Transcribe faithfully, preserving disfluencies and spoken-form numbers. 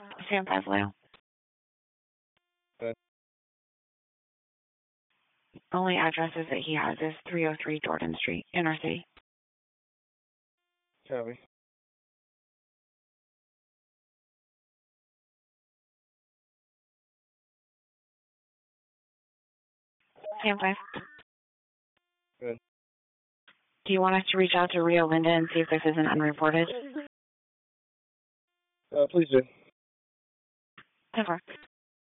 Sam five Leo. Good. Only addresses that he has is three oh three Jordan Street, Inner City. Copy. Sam five. Good. Do you want us to reach out to Rio Linda and see if this isn't unreported? Uh, please do. ten four.